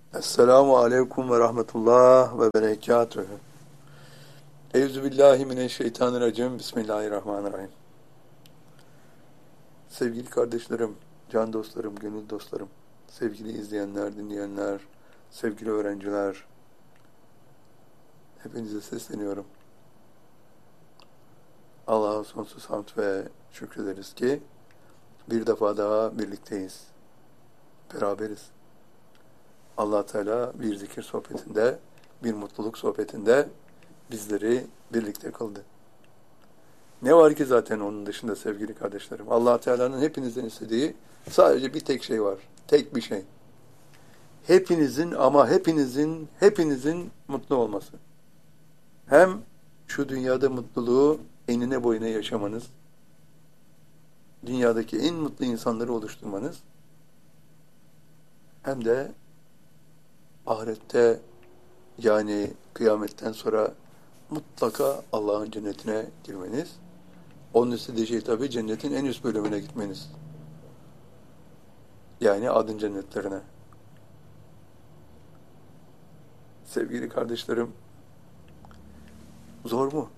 Esselamu aleyküm ve rahmetullah ve berekatühü. Euzubillahimineşşeytanirracim. Bismillahirrahmanirrahim. Sevgili kardeşlerim, can dostlarım, gönül dostlarım, sevgili izleyenler, dinleyenler, sevgili öğrenciler, hepinize sesleniyorum. Allah'a sonsuz hamd ve şükrederiz ki bir defa daha birlikteyiz, beraberiz. Allah Teala bir zikir sohbetinde, bir mutluluk sohbetinde bizleri birlikte kıldı. Ne var ki zaten onun dışında sevgili kardeşlerim? Allah Teala'nın hepinizden istediği sadece bir tek şey var. Tek bir şey. Hepinizin ama hepinizin mutlu olması. Hem şu dünyada mutluluğu enine boyuna yaşamanız, dünyadaki en mutlu insanları oluşturmanız, hem de ahirette yani kıyametten sonra mutlaka Allah'ın cennetine girmeniz. Onun istediği şey tabii cennetin en üst bölümüne gitmeniz. Yani adın cennetlerine. Sevgili kardeşlerim, zor mu?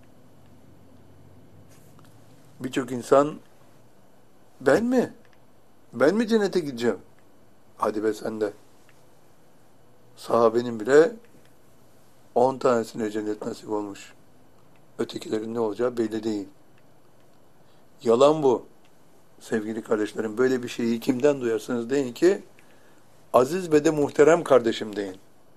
Birçok insan ben mi? Ben mi cennete gideceğim? Hadi be sen de. Sahabenin bile 10 tanesine cennet nasip olmuş. Ötekilerin ne olacağı belli değil. Yalan bu. Sevgili kardeşlerim, böyle bir şeyi kimden duyarsanız deyin ki aziz ve de muhterem kardeşim deyin.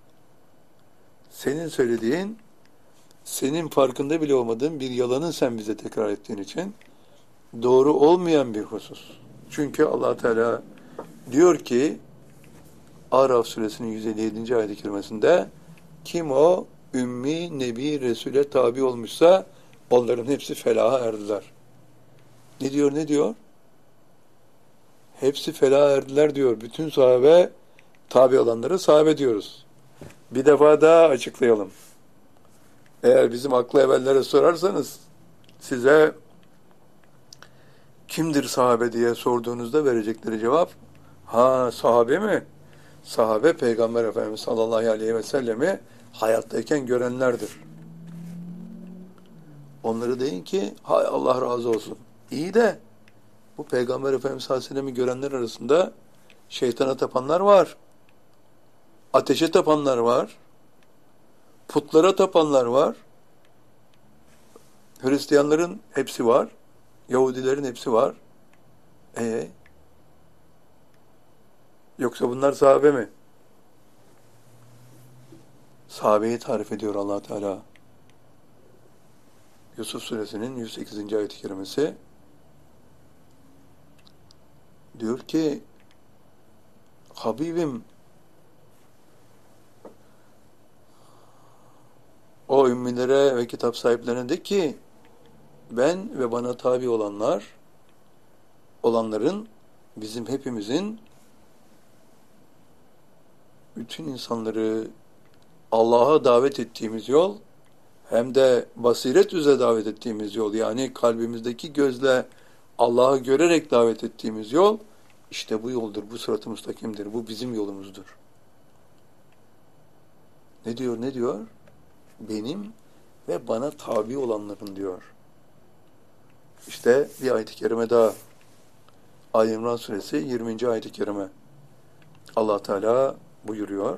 Senin söylediğin, senin farkında bile olmadığın bir yalanın sen bize tekrar ettiğin için doğru olmayan bir husus. Çünkü Allah Teala diyor ki Araf suresinin 157. ayet-i kerimesinde kim o ümmi, nebi, resule tabi olmuşsa onların hepsi felaha erdiler. Ne diyor, ne diyor? Hepsi felaha erdiler diyor. Bütün sahabe tabi olanlara sahabe diyoruz. Bir defa daha açıklayalım. Eğer bizim aklı evvellere sorarsanız size kimdir sahabe diye sorduğunuzda verecekleri cevap sahabe mi? Sahabe Peygamber Efendimiz sallallahu aleyhi ve sellemi hayattayken görenlerdir. Onları deyin ki hay Allah razı olsun. İyi de bu Peygamber Efendimiz sallallahu aleyhi ve sellemi görenler arasında şeytana tapanlar var. Ateşe tapanlar var. Putlara tapanlar var. Hristiyanların hepsi var. Yahudilerin hepsi var. Yoksa bunlar sahabe mi? Sahabeyi tarif ediyor Allah Teala. Yusuf suresinin 108. ayet-i kerimesi diyor ki Habibim o ümmilere ve kitap sahiplerine de ki ben ve bana tabi olanların bizim hepimizin bütün insanları Allah'a davet ettiğimiz yol hem de basiret üzere davet ettiğimiz yol yani kalbimizdeki gözle Allah'ı görerek davet ettiğimiz yol işte bu yoldur, bu sırat-ı müstakimdir, bu bizim yolumuzdur. Ne diyor, ne diyor? Benim ve bana tabi olanların diyor. İşte bir ayet-i kerime daha. Ali İmran suresi 20. ayet-i kerime. Allah Teala buyuruyor.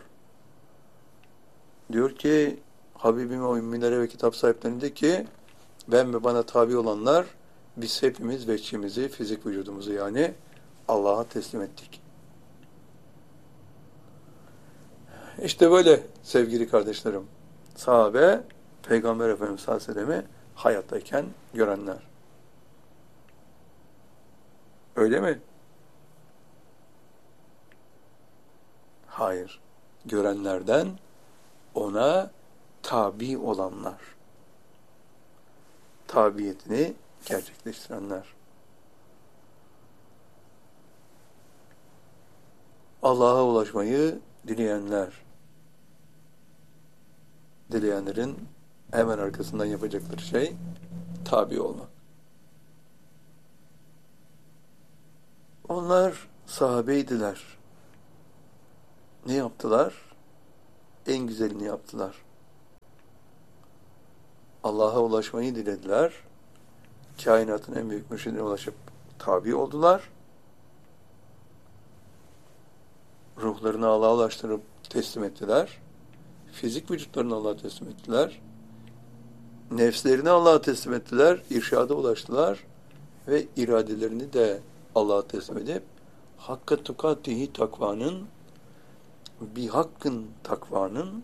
Diyor ki Habibime o ümminlere ve kitap sahiplerinde ki ben ve bana tabi olanlar biz hepimiz veçhimizi, fizik vücudumuzu yani Allah'a teslim ettik. İşte böyle sevgili kardeşlerim. Sahabe Peygamber Efendimiz sallallahu aleyhi ve sellem'i hayattayken görenler. Öyle mi? Hayır. Görenlerden ona tabi olanlar. Tabiyetini gerçekleştirenler. Allah'a ulaşmayı dileyenler. Dileyenlerin hemen arkasından yapacakları şey tabi olmak. Onlar sahabeydiler. Ne yaptılar? en güzelini yaptılar. Allah'a ulaşmayı dilediler. Kainatın en büyük mürşidine ulaşıp tabi oldular. Ruhlarını Allah'a ulaştırıp teslim ettiler. Fizik vücutlarını Allah'a teslim ettiler. Nefslerini Allah'a teslim ettiler. İrşada ulaştılar. Ve iradelerini de Allah'a teslim edip hakka tukatihi takvanın, bir hakkın takvanın,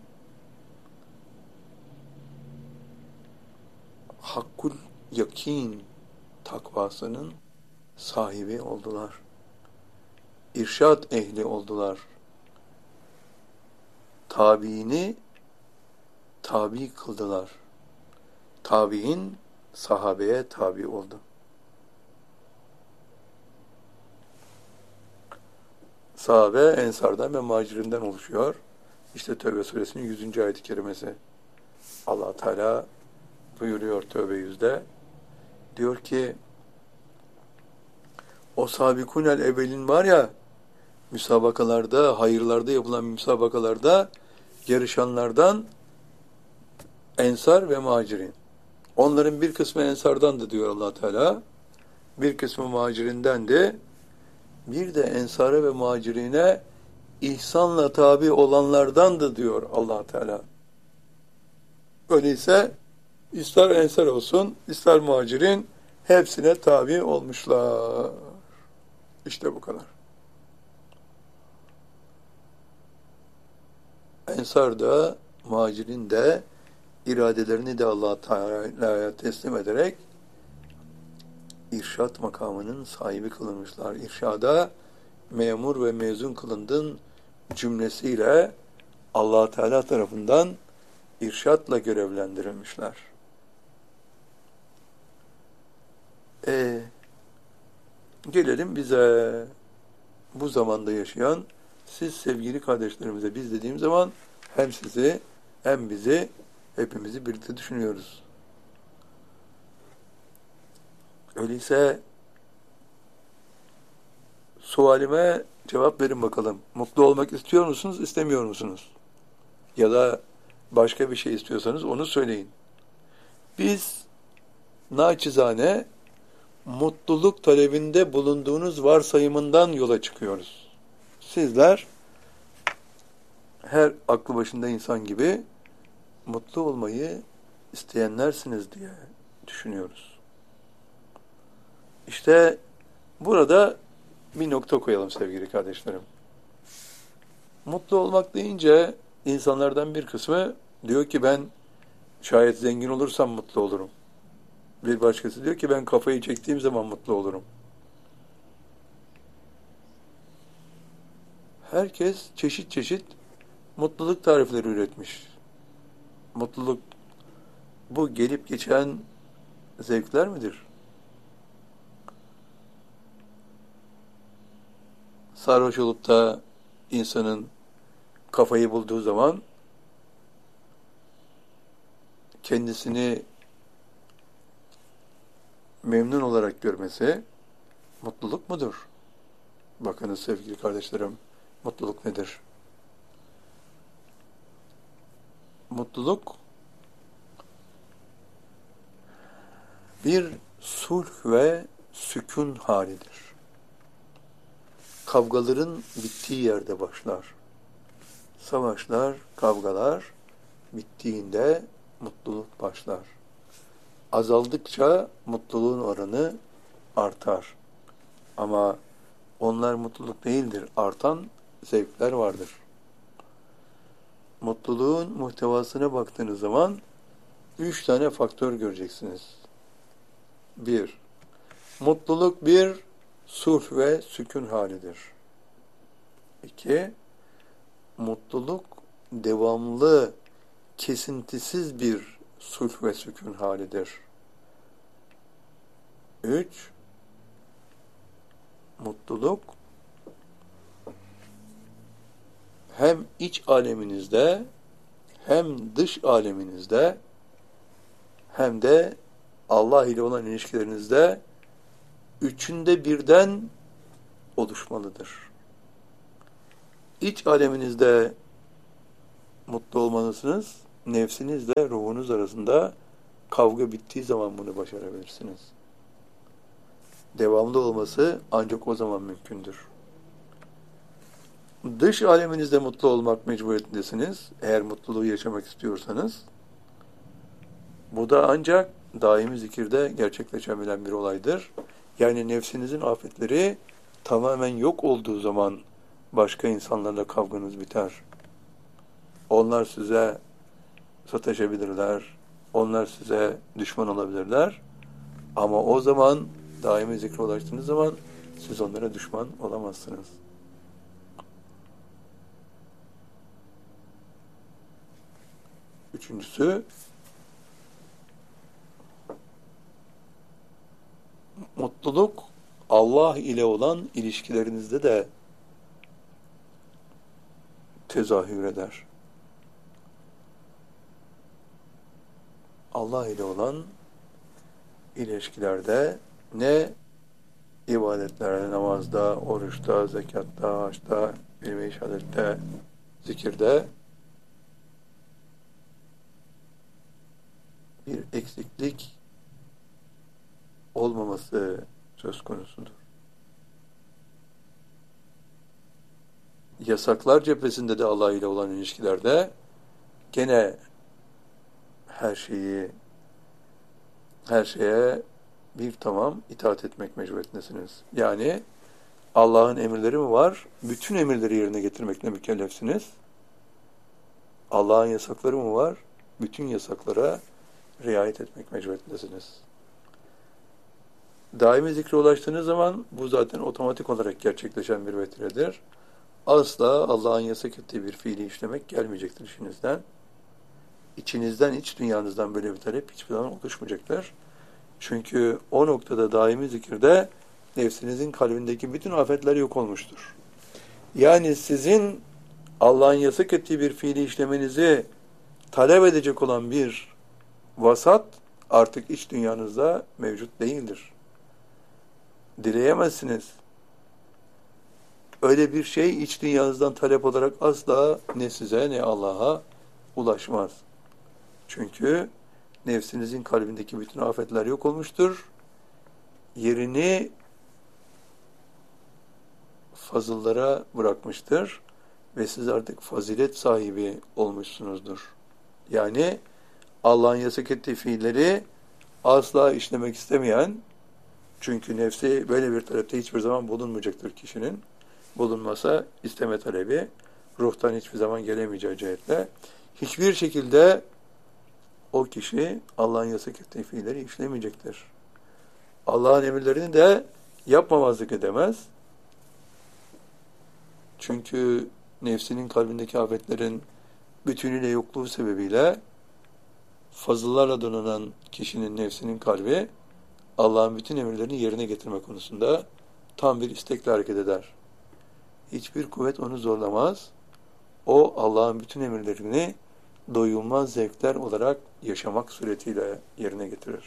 hakkul yakin takvasının sahibi oldular. İrşad ehli oldular. Tabiini tabi kıldılar. Tabiin sahabeye tabi oldu. Sahabe ensardan ve muhacirinden oluşuyor. İşte Tevbe suresinin 100. ayet-i kerimesi. Allah Teala buyuruyor Tevbe 100'de. Diyor ki o sabikunel evvelin var ya, müsabakalarda, hayırlarda yapılan müsabakalarda yarışanlardan ensar ve muhacirin. Onların bir kısmı ensardandı diyor Allah Teala. Bir kısmı muhacirindendi. Bir de ensara ve muhacirine ihsanla tabi olanlardandı diyor Allah Teala. Öyleyse ister ensar olsun, ister muhacirin hepsine tabi olmuşlar. İşte bu kadar. Ensar da, muhacirin de iradelerini de Allah Teala'ya teslim ederek irşad makamının sahibi kılınmışlar. İrşada memur ve mezun kılındın cümlesiyle Allah Teala tarafından irşadla görevlendirilmişler. Gelelim bize, bu zamanda yaşayan siz sevgili kardeşlerimize. Biz dediğim zaman hem sizi hem bizi, hepimizi birlikte düşünüyoruz. Öyleyse sualime cevap verin bakalım. Mutlu olmak istiyor musunuz, istemiyor musunuz? Ya da başka bir şey istiyorsanız onu söyleyin. Biz naçizane mutluluk talebinde bulunduğunuz varsayımından yola çıkıyoruz. Sizler her aklı başında insan gibi mutlu olmayı isteyenlersiniz diye düşünüyoruz. İşte burada bir nokta koyalım sevgili kardeşlerim. Mutlu olmak deyince insanlardan bir kısmı diyor ki ben şayet zengin olursam mutlu olurum. Bir başkası diyor ki ben kafayı çektiğim zaman mutlu olurum. Herkes çeşit çeşit mutluluk tarifleri üretmiş. Mutluluk bu gelip geçen zevkler midir? Sarhoş olup da insanın kafayı bulduğu zaman kendisini memnun olarak görmesi mutluluk mudur? Bakınız sevgili kardeşlerim, mutluluk nedir? Mutluluk bir sulh ve sükun halidir. Kavgaların bittiği yerde başlar. Savaşlar, kavgalar bittiğinde mutluluk başlar. Azaldıkça mutluluğun oranı artar. Ama onlar mutluluk değildir. Artan zevkler vardır. Mutluluğun muhtevasına baktığınız zaman 3 tane faktör göreceksiniz. 1. Mutluluk bir sulh ve sükun halidir. 2. Mutluluk devamlı, kesintisiz bir sulh ve sükun halidir. 3. Mutluluk hem iç aleminizde hem dış aleminizde hem de Allah ile olan ilişkilerinizde üçünde birden oluşmalıdır. İç aleminizde mutlu olmalısınız. Nefsinizle ruhunuz arasında kavga bittiği zaman bunu başarabilirsiniz. Devamlı olması ancak o zaman mümkündür. Dış aleminizde mutlu olmak mecburiyetindesiniz. Eğer mutluluğu yaşamak istiyorsanız. Bu da ancak daimi zikirde gerçekleşebilen bir olaydır. Yani nefsinizin afetleri tamamen yok olduğu zaman başka insanlarla kavganız biter. Onlar size sataşabilirler, onlar size düşman olabilirler. Ama o zaman daimi zikre ulaştığınız zaman siz onlara düşman olamazsınız. Üçüncüsü, mutluluk Allah ile olan ilişkilerinizde de tezahür eder. Allah ile olan ilişkilerde ne ibadetlerde, namazda, oruçta, zekatta, haçta, ilmi şehadette, zikirde bir eksiklik olmaması söz konusudur. Yasaklar cephesinde de Allah ile olan ilişkilerde gene her şeye bir tamam itaat etmek mecburiyetindesiniz. Yani Allah'ın emirleri mi var? Bütün emirleri yerine getirmekle mükellefsiniz. Allah'ın yasakları mı var? Bütün yasaklara riayet etmek mecburiyetindesiniz. Daimi zikre ulaştığınız zaman bu zaten otomatik olarak gerçekleşen bir vetiredir. Asla Allah'ın yasak ettiği bir fiili işlemek gelmeyecektir işinizden. İçinizden, iç dünyanızdan böyle bir talep hiçbir zaman oluşmayacaktır. Çünkü o noktada daimi zikirde nefsinizin kalbindeki bütün afetler yok olmuştur. Yani sizin Allah'ın yasak ettiği bir fiili işlemenizi talep edecek olan bir vasat artık iç dünyanızda mevcut değildir. Dileyemezsiniz. Öyle bir şey iç dünyanızdan talep olarak asla ne size ne Allah'a ulaşmaz. Çünkü nefsinizin kalbindeki bütün afetler yok olmuştur. Yerini fazıllara bırakmıştır ve siz artık fazilet sahibi olmuşsunuzdur. Yani Allah'ın yasak ettiği fiilleri asla işlemek istemeyen, çünkü nefsi böyle bir talepte hiçbir zaman bulunmayacaktır kişinin. Bulunmasa isteme talebi ruhtan hiçbir zaman gelemeyeceği cihetle hiçbir şekilde o kişi Allah'ın yasak ettiği fiilleri işlemeyecektir. Allah'ın emirlerini de yapmamazlık edemez. Çünkü nefsinin kalbindeki afetlerin bütünüyle yokluğu sebebiyle fazıllarla donanan kişinin nefsinin kalbi Allah'ın bütün emirlerini yerine getirme konusunda tam bir istekle hareket eder. Hiçbir kuvvet onu zorlamaz. O Allah'ın bütün emirlerini doyulmaz zevkler olarak yaşamak suretiyle yerine getirir.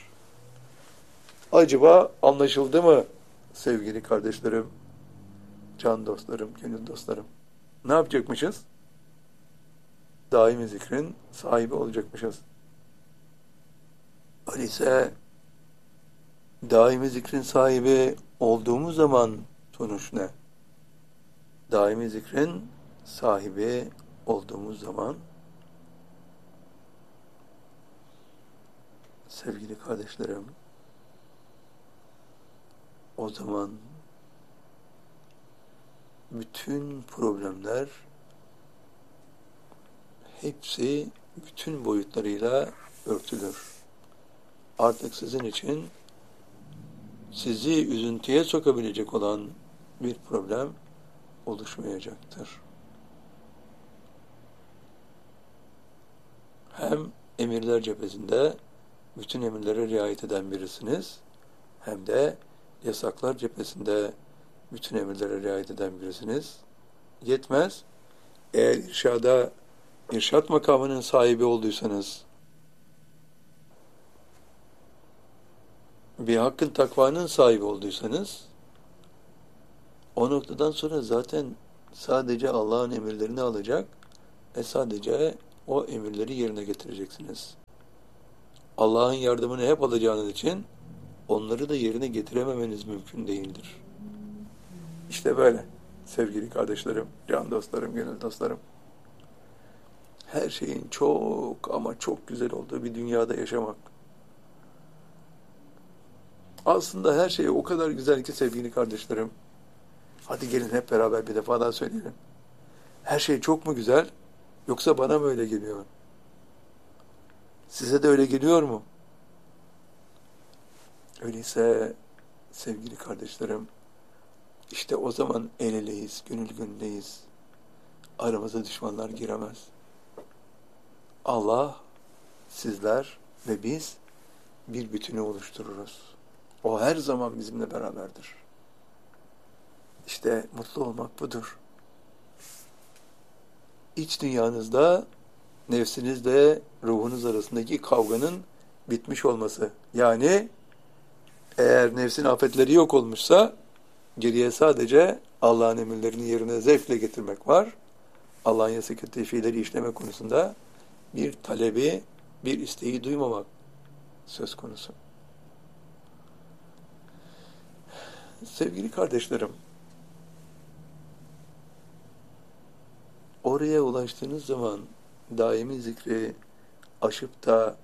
Acaba anlaşıldı mı sevgili kardeşlerim, can dostlarım, gönül dostlarım? Ne yapacakmışız? Daimi zikrin sahibi olacakmışız. Öyleyse daimi zikrin sahibi olduğumuz zaman sonuç ne? Daimi zikrin sahibi olduğumuz zaman sevgili kardeşlerim, o zaman bütün problemler hepsi bütün boyutlarıyla örtülür. Artık sizin için sizi üzüntüye sokabilecek olan bir problem oluşmayacaktır. Hem emirler cephesinde bütün emirlere riayet eden birisiniz, hem de yasaklar cephesinde bütün emirlere riayet eden birisiniz. Yetmez. Eğer irşat makamının sahibi olduysanız, bir hakkın takvanın sahibi olduysanız, o noktadan sonra zaten sadece Allah'ın emirlerini alacak, Sadece o emirleri yerine getireceksiniz. Allah'ın yardımını hep alacağınız için onları da yerine getirememeniz mümkün değildir. İşte böyle sevgili kardeşlerim, can dostlarım, gönül dostlarım. Her şeyin çok ama çok güzel olduğu bir dünyada yaşamak. Aslında her şey o kadar güzel ki sevgili kardeşlerim. Hadi gelin hep beraber bir defa daha söyleyelim. Her şey çok mu güzel, yoksa bana mı öyle geliyor? Size de öyle geliyor mu? Öyleyse sevgili kardeşlerim, işte o zaman el eleyiz, gönül gönüldeyiz. Aramıza düşmanlar giremez. Allah, sizler ve biz bir bütünü oluştururuz. O her zaman bizimle beraberdir. İşte mutlu olmak budur. İç dünyanızda nefsinizle ruhunuz arasındaki kavganın bitmiş olması. Yani eğer nefsin afetleri yok olmuşsa geriye sadece Allah'ın emirlerini yerine zevkle getirmek var. Allah'ın yasak ettiği fiilleri işleme konusunda bir talebi, bir isteği duymamak söz konusu. Sevgili kardeşlerim, oraya ulaştığınız zaman daimi zikri aşıp da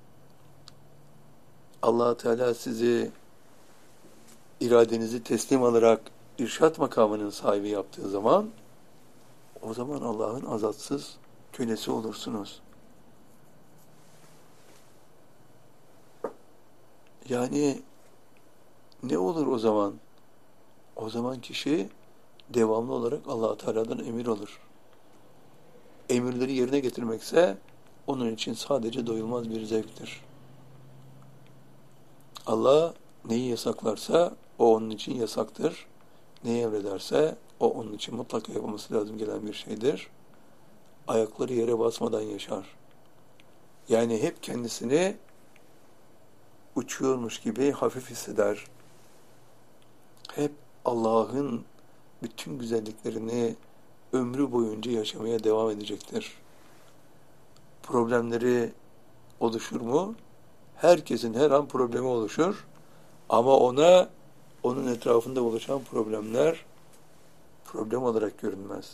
Allah Teala sizi iradenizi teslim alarak irşat makamının sahibi yaptığı zaman, o zaman Allah'ın azatsız kölesi olursunuz. Yani ne olur o zaman? O zaman kişi devamlı olarak Allah Teala'dan emir alır. Emirleri yerine getirmekse onun için sadece doyulmaz bir zevktir. Allah neyi yasaklarsa o onun için yasaktır. Neyi emrederse o onun için mutlaka yapılması lazım gelen bir şeydir. Ayakları yere basmadan yaşar. Yani hep kendisini uçuyormuş gibi hafif hisseder. Hep Allah'ın bütün güzelliklerini ömrü boyunca yaşamaya devam edecektir. Problemleri oluşur mu? Herkesin her an problemi oluşur. Ama ona, onun etrafında oluşan problemler problem olarak görünmez.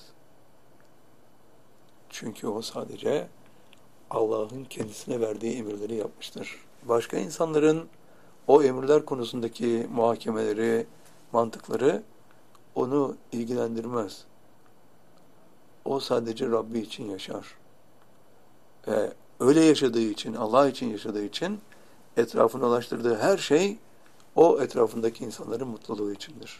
Çünkü o sadece Allah'ın kendisine verdiği emirleri yapmıştır. Başka insanların o emirler konusundaki muhakemeleri, mantıkları onu ilgilendirmez. O sadece Rabbi için yaşar. Ve öyle yaşadığı için, Allah için yaşadığı için etrafına ulaştırdığı her şey o etrafındaki insanların mutluluğu içindir.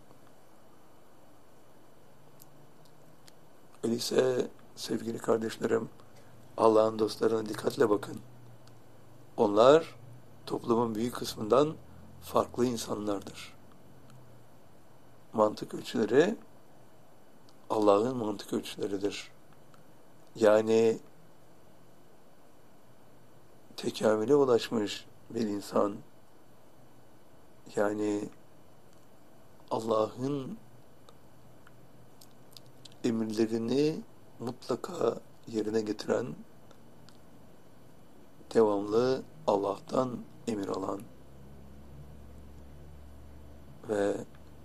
Öyleyse sevgili kardeşlerim, Allah'ın dostlarına dikkatle bakın. Onlar toplumun büyük kısmından farklı insanlardır. Mantık ölçüleri Allah'ın mantık ölçüleridir. Yani tekamüle ulaşmış bir insan, yani Allah'ın emirlerini mutlaka yerine getiren, devamlı Allah'tan emir alan ve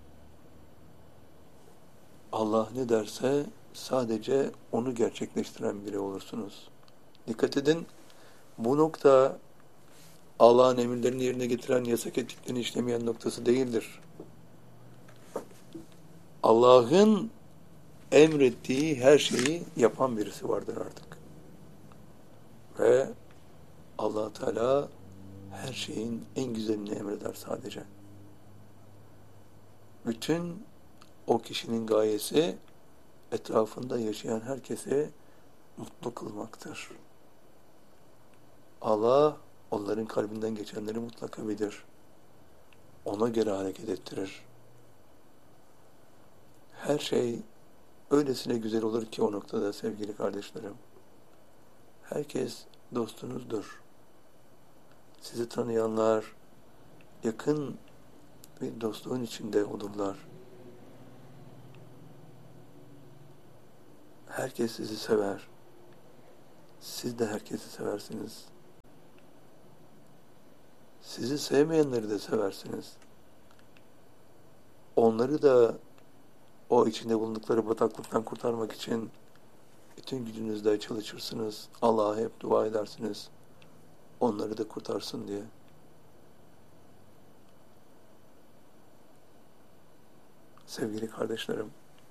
Allah ne derse sadece onu gerçekleştiren biri olursunuz. Dikkat edin, bu nokta Allah'ın emirlerini yerine getiren, yasak ettiklerini işlemeyen noktası değildir. Allah'ın emrettiği her şeyi yapan birisi vardır artık. Ve Allah Teala her şeyin en güzelini emreder sadece. Bütün o kişinin gayesi etrafında yaşayan herkese mutlu kılmaktır. Allah onların kalbinden geçenleri mutlaka bilir. Ona göre hareket ettirir. Her şey öylesine güzel olur ki o noktada sevgili kardeşlerim. Herkes dostunuzdur. Sizi tanıyanlar yakın bir dostluğun içinde olurlar. Herkes sizi sever. siz de herkesi seversiniz. Sizi sevmeyenleri de seversiniz. Onları da o içinde bulundukları bataklıktan kurtarmak için bütün gücünüzle çalışırsınız. Allah'a hep dua edersiniz. Onları da kurtarsın diye. Sevgili kardeşlerim,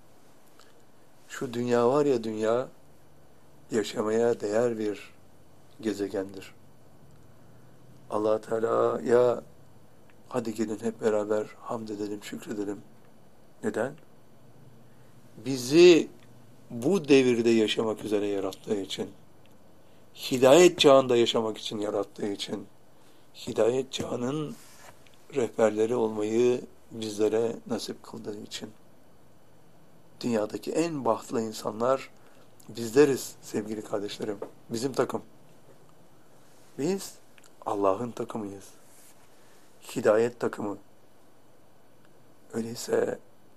şu dünya var ya, dünya yaşamaya değer bir gezegendir. Allah Teala'ya hadi gelin hep beraber hamd edelim, şükredelim. Neden? Bizi bu devirde yaşamak üzere yarattığı için, hidayet çağında yaşamak için yarattığı için, hidayet çağının rehberleri olmayı bizlere nasip kıldığı için. Dünyadaki en bahtlı insanlar bizleriz sevgili kardeşlerim. Bizim takım. Biz Allah'ın takımıyız. Hidayet takımı. Öyleyse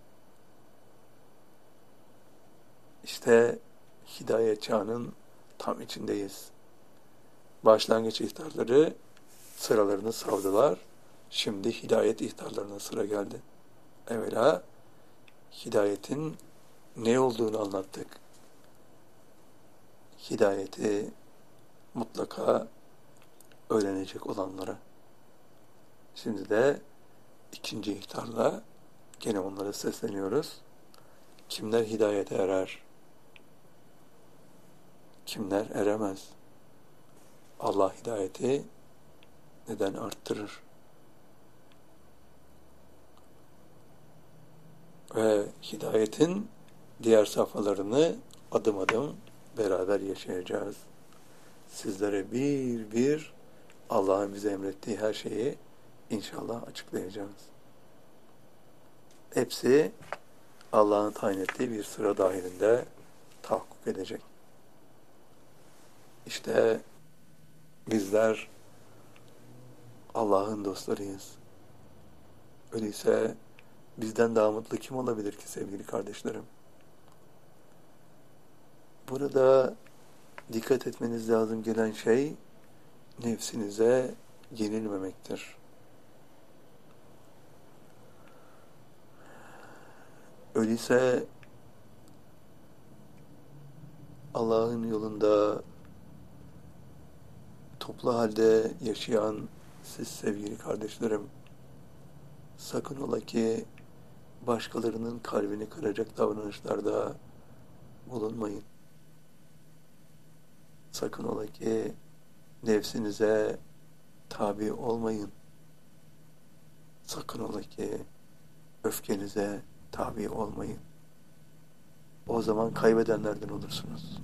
işte hidayet çağının tam içindeyiz. Başlangıç ihtarları sıralarını savdılar. Şimdi hidayet ihtarlarına sıra geldi. Evvela hidayetin ne olduğunu anlattık. Hidayeti mutlaka öğrenecek olanlara. Şimdi de ikinci ihtarla gene onlara sesleniyoruz. Kimler hidayete erer? Kimler eremez? Allah hidayeti neden arttırır? Ve hidayetin diğer safhalarını adım adım beraber yaşayacağız. Sizlere bir bir Allah'ın bize emrettiği her şeyi inşallah açıklayacağız. Hepsi Allah'ın tayin ettiği bir sıra dahilinde tahakkuk edecek. İşte bizler Allah'ın dostlarıyız. Öyleyse bizden daha mutlu kim olabilir ki sevgili kardeşlerim? Burada dikkat etmeniz lazım gelen şey nefsinize yenilmemektir. Öyleyse Allah'ın yolunda toplu halde yaşayan siz sevgili kardeşlerim, sakın ola ki başkalarının kalbini kıracak davranışlarda bulunmayın. Sakın ola ki nefsinize tabi olmayın. Sakın ola ki öfkenize tabi olmayın. O zaman kaybedenlerden olursunuz.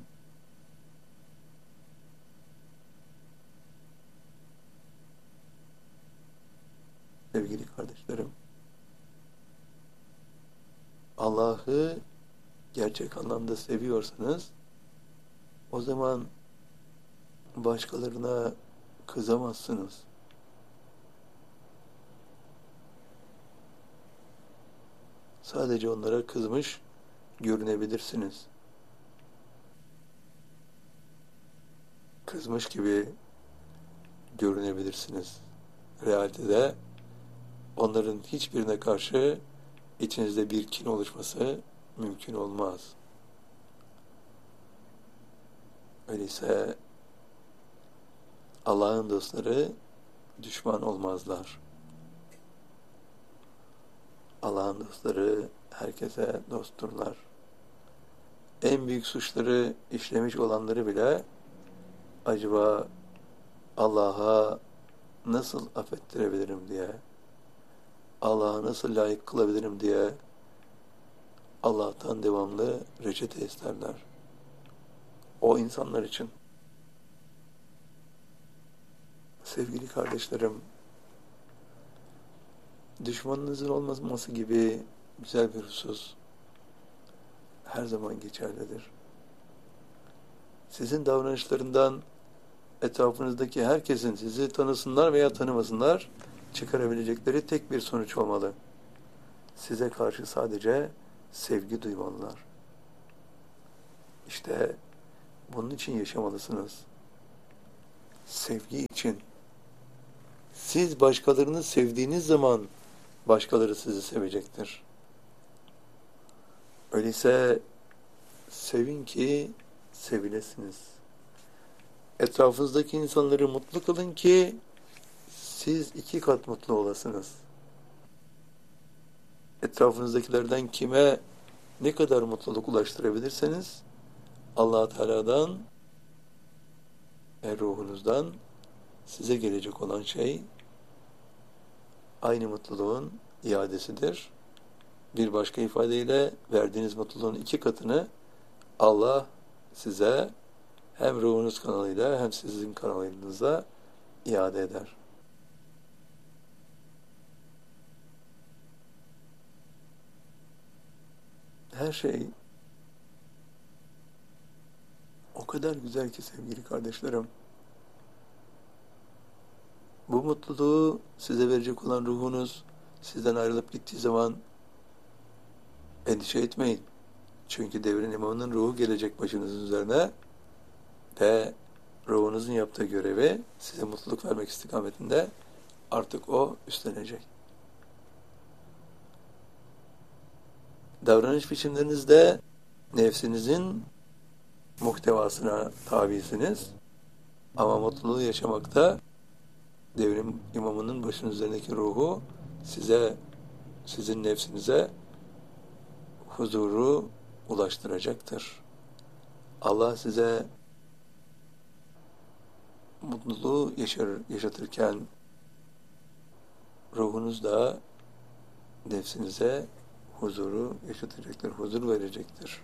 Sevgili kardeşlerim, Allah'ı gerçek anlamda seviyorsanız o zaman başkalarına kızamazsınız. Sadece onlara kızmış görünebilirsiniz. Kızmış gibi görünebilirsiniz. Realitede onların hiçbirine karşı içinizde bir kin oluşması mümkün olmaz. Öyleyse Allah'ın dostları düşman olmazlar. Allah'ın dostları herkese dostturlar. En büyük suçları işlemiş olanları bile acaba Allah'a nasıl affettirebilirim diye, Allah'a nasıl layık kılabilirim diye Allah'tan devamlı reçete isterler. O insanlar için. Sevgili kardeşlerim, düşmanınızın olmaması gibi güzel bir husus her zaman geçerlidir. Sizin davranışlarından etrafınızdaki herkesin sizi tanısınlar veya tanımasınlar çıkarabilecekleri tek bir sonuç olmalı. Size karşı sadece sevgi duymalılar. İşte Bunun için yaşamalısınız. Sevgi için. Siz başkalarını sevdiğiniz zaman başkaları sizi sevecektir. Öyleyse sevin ki sevilesiniz. Etrafınızdaki insanları mutlu kılın ki siz 2 kat mutlu olasınız. Etrafınızdakilerden kime ne kadar mutluluk ulaştırabilirseniz Allah Teala'dan ve ruhunuzdan size gelecek olan şey aynı mutluluğun iadesidir. Bir başka ifadeyle verdiğiniz mutluluğun 2 katını Allah size hem ruhunuz kanalıyla hem sizin kanalınıza iade eder. Her şey o kadar güzel ki sevgili kardeşlerim. Bu mutluluğu size verecek olan ruhunuz sizden ayrılıp gittiği zaman endişe etmeyin. Çünkü devrin imamının ruhu gelecek başınızın üzerine ve ruhunuzun yaptığı görevi size mutluluk vermek istikametinde artık o üstlenecek. Davranış biçimlerinizde nefsinizin muhtevasına tabisiniz. Ama mutluluğu yaşamakta devrim imamının başının üzerindeki ruhu size, sizin nefsinize huzuru ulaştıracaktır. Allah size mutluluğu yaşatırken ruhunuz da nefsinize huzuru yaşatacaktır, huzur verecektir.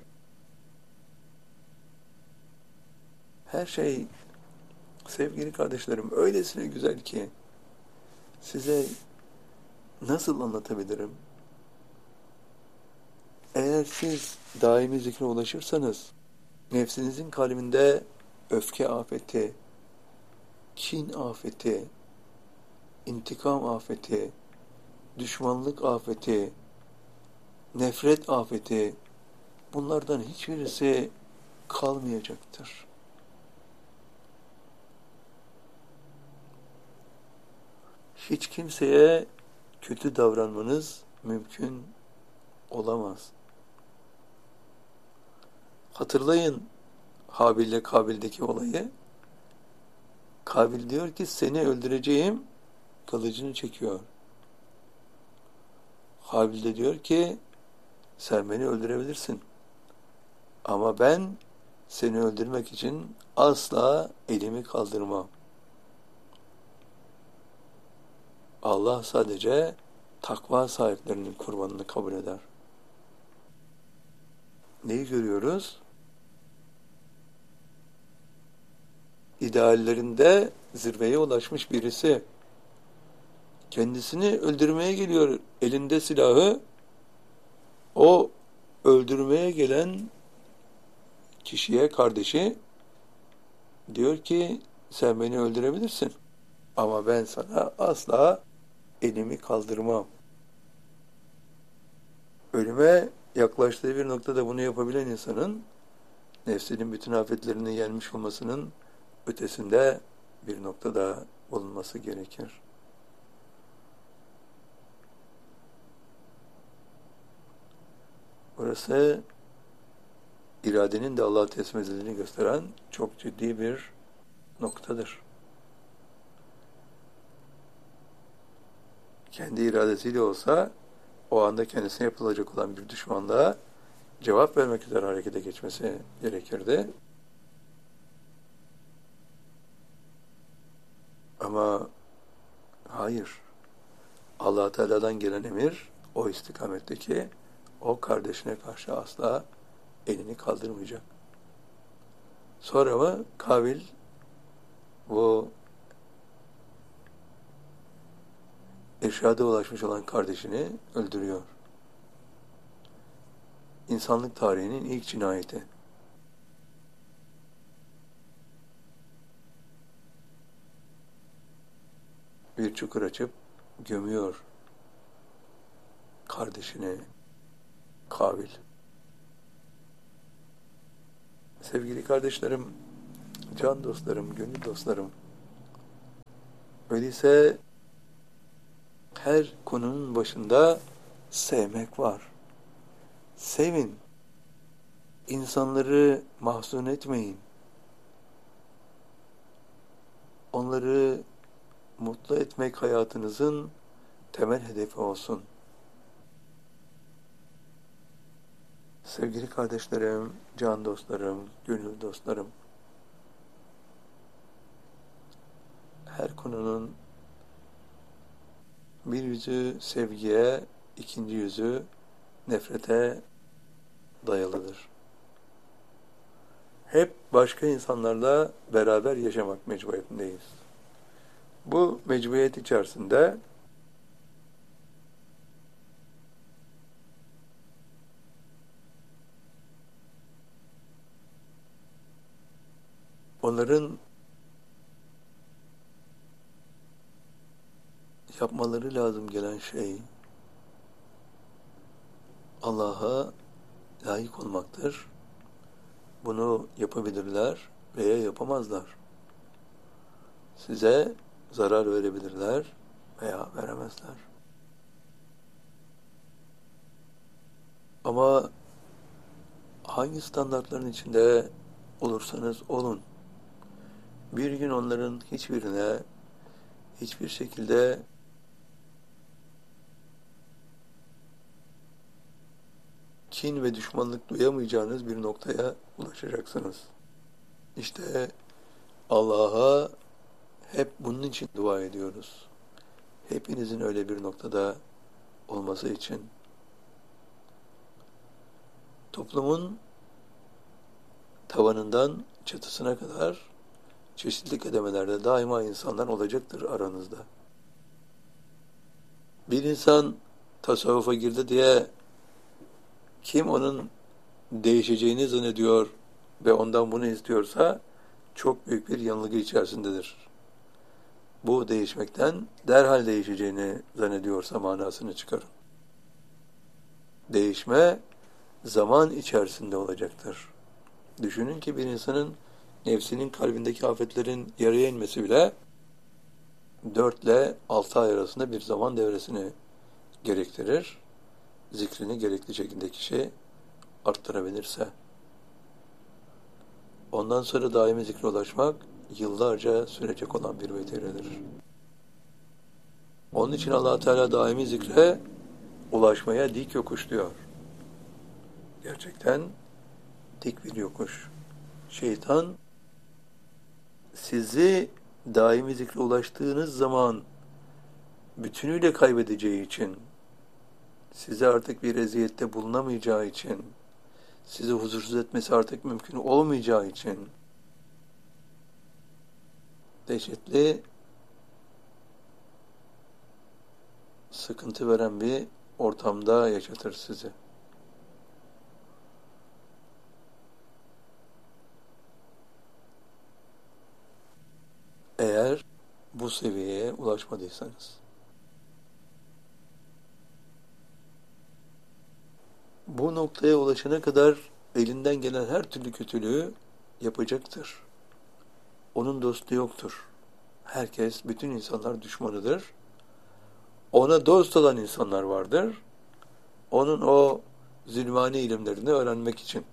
Her şey sevgili kardeşlerim öylesine güzel ki size nasıl anlatabilirim? Eğer siz daimi zikre ulaşırsanız nefsinizin kalbinde öfke afeti, kin afeti, intikam afeti, düşmanlık afeti, nefret afeti, bunlardan hiçbirisi kalmayacaktır. Hiç kimseye kötü davranmanız mümkün olamaz. Hatırlayın Habil ile Kabil'deki olayı. Kabil diyor ki seni öldüreceğim, kılıcını çekiyor. Habil de diyor ki sen beni öldürebilirsin. Ama ben seni öldürmek için asla elimi kaldırmam. Allah sadece takva sahiplerinin kurbanını kabul eder. Neyi görüyoruz? İdeallerinde zirveye ulaşmış birisi kendisini öldürmeye geliyor, elinde silahı. O öldürmeye gelen kişiye, kardeşi diyor ki sen beni öldürebilirsin ama ben sana asla elimi kaldırmam. Ölüme yaklaştığı bir noktada bunu yapabilen insanın nefsinin bütün afetlerini yenmiş olmasının ötesinde bir noktada bulunması gerekir. Burası iradenin de Allah'a teslim edildiğini gösteren çok ciddi bir noktadır. Kendi iradesiyle olsa o anda kendisine yapılacak olan bir düşmanlığa cevap vermek üzere harekete geçmesi gerekirdi. Ama hayır. Allah Teala'dan gelen emir o istikametteki o kardeşine karşı asla elini kaldırmayacak. Sonra mı Kabil bu irşada ulaşmış olan kardeşini öldürüyor. İnsanlık tarihinin ilk cinayeti. Bir çukur açıp gömüyor kardeşini Kabil. Sevgili kardeşlerim, can dostlarım, gönül dostlarım, öyleyse her konunun başında sevmek var. Sevin, insanları mahzun etmeyin, onları mutlu etmek hayatınızın temel hedefi olsun. Sevgili kardeşlerim, can dostlarım, gönül dostlarım, her konunun bir yüzü sevgiye, ikinci yüzü nefrete dayalıdır. Hep başka insanlarla beraber yaşamak mecburiyetindeyiz. Bu mecburiyet içerisinde onların yapmaları lazım gelen şey Allah'a layık olmaktır. Bunu yapabilirler veya yapamazlar. Size zarar verebilirler veya veremezler. Ama hangi standartların içinde olursanız olun, bir gün onların hiçbirine hiçbir şekilde kin ve düşmanlık duyamayacağınız bir noktaya ulaşacaksınız. İşte Allah'a hep bunun için dua ediyoruz. Hepinizin öyle bir noktada olması için. Toplumun tavanından çatısına kadar çeşitli kademelerde daima insanlar olacaktır aranızda. Bir insan tasavvufa girdi diye kim onun değişeceğini zannediyor ve ondan bunu istiyorsa çok büyük bir yanılgı içerisindedir. Bu değişmekten derhal değişeceğini zannediyorsa manasını çıkarın. Değişme zaman içerisinde olacaktır. Düşünün ki bir insanın nefsinin kalbindeki afetlerin yarıya inmesi bile 4 ile 6 ay arasında bir zaman devresini gerektirir. Zikrini gerekli şekilde kişi arttırabilirse. Ondan sonra daimi zikre ulaşmak yıllarca sürecek olan bir vetiredir. Onun için Allah Teala daimi zikre ulaşmaya dik yokuş diyor. Gerçekten dik bir yokuş. Şeytan sizi daimi zikre ulaştığınız zaman bütünüyle kaybedeceği için, size artık bir eziyette bulunamayacağı için, sizi huzursuz etmesi artık mümkün olmayacağı için dehşetli, sıkıntı veren bir ortamda yaşatır sizi. Eğer bu seviyeye ulaşmadıysanız. Bu noktaya ulaşana kadar elinden gelen her türlü kötülüğü yapacaktır. Onun dostu yoktur. Herkes, bütün insanlar düşmanıdır. Ona dost olan insanlar vardır. Onun o zulmani ilimlerini öğrenmek için.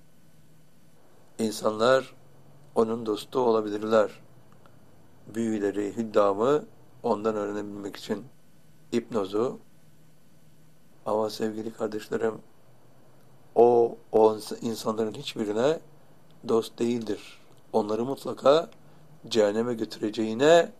İnsanlar onun dostu olabilirler. Büyüleri, hüddamı ondan öğrenebilmek için hipnozu. Ama sevgili kardeşlerim, o insanların hiçbirine dost değildir. Onları mutlaka cehenneme götüreceğine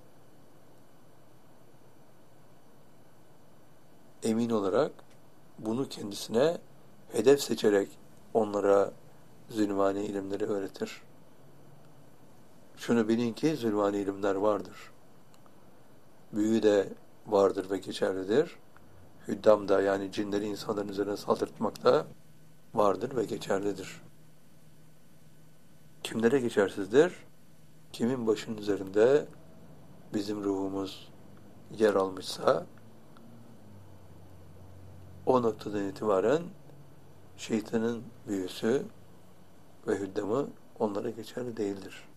emin olarak bunu kendisine hedef seçerek onlara zulmani ilimleri öğretir. Şunu bilin ki zulmani ilimler vardır. Büyü de vardır ve geçerlidir. Hüddam da, yani cinleri insanların üzerine saldırtmak da vardır ve geçerlidir. Kimlere geçersizdir? Kimin başının üzerinde bizim ruhumuz yer almışsa o noktadan itibaren şeytanın büyüsü ve hüddamı onlara geçerli değildir.